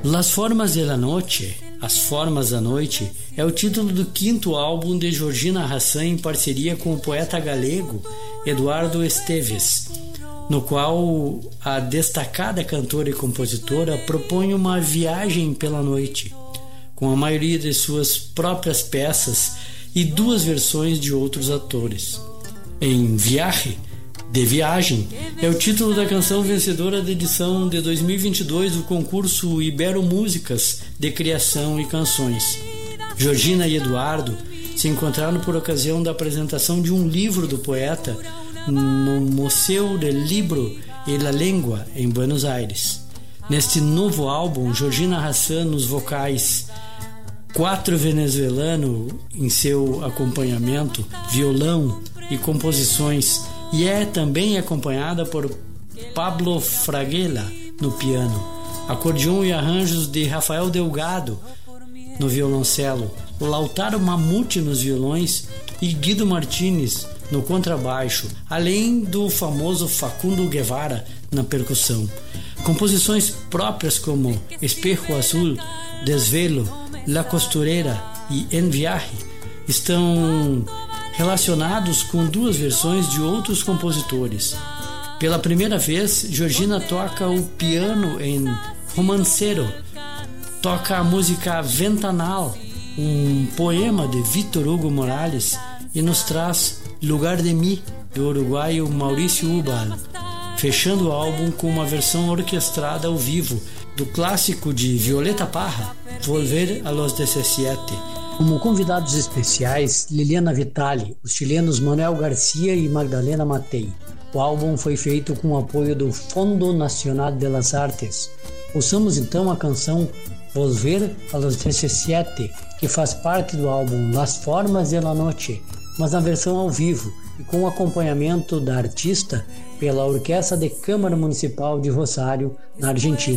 Las Formas de la Noche, As Formas da Noite, é o título do 5º álbum de Georgina Hassan em parceria com o poeta galego Eduardo Esteves, no qual a destacada cantora e compositora propõe uma viagem pela noite, com a maioria de suas próprias peças e 2 versões de outros atores. Em Viaje, de Viagem, é o título da canção vencedora da edição de 2022 do concurso Ibero Músicas de Criação e Canções. Georgina e Eduardo se encontraram por ocasião da apresentação de um livro do poeta no Museu del Libro e la Lengua, em Buenos Aires. Neste novo álbum, Georgina Hassan nos vocais, 4 venezuelano em seu acompanhamento, violão e composições, e é também acompanhada por Pablo Fraguela no piano, acordeon e arranjos de Rafael Delgado no violoncelo, Lautaro Mamute nos violões e Guido Martínez no contrabaixo, além do famoso Facundo Guevara na percussão. Composições próprias como Espejo Azul, Desvelo, La Costureira e En Viaje estão relacionados com 2 versões de outros compositores. Pela primeira vez, Georgina toca o piano em Romancero, toca a música Ventanal, um poema de Vítor Hugo Morales, e nos traz Lugar de Mí, do uruguaio Maurício Ubal, fechando o álbum com uma versão orquestrada ao vivo do clássico de Violeta Parra, Volver a los 17. Como convidados especiais, Liliana Vitali, os chilenos Manuel Garcia e Magdalena Matei. O álbum foi feito com o apoio do Fondo Nacional de las Artes. Ouçamos então a canção Volver a los 17, que faz parte do álbum Las Formas de la Noche, mas na versão ao vivo e com o acompanhamento da artista pela Orquestra de Câmara Municipal de Rosário, na Argentina.